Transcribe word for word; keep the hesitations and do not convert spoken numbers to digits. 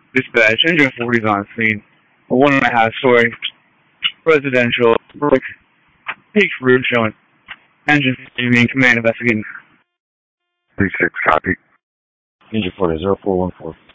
Dispatch, engine forty is on scene. A one and a half story residential brick peaked roof showing engine forty being command investigating. three six, copy. Engine forty, zero four one four.